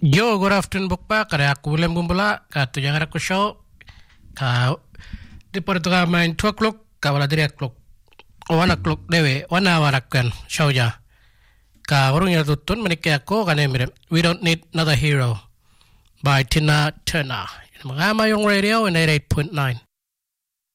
Yo, good afternoon bukpa kare aku William Bumbula ka tu jangan aku show ka di Portugal main 2 o'clock ka wala 3 o'clock 1 o'clock dewe 1 hour akan show ja ka warung yang tutun menikah aku kan emire We Don't Need Another Hero by Tina Turner mengama yung radio in 88.9